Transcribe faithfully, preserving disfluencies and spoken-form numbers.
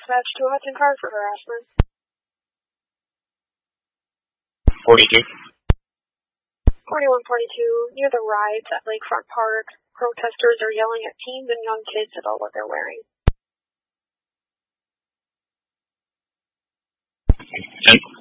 dispatch to Hudson Park for harassment. forty-two. forty-one forty-two, near the rides at Lakefront Park, protesters are yelling at teens and young kids about what they're wearing. ten.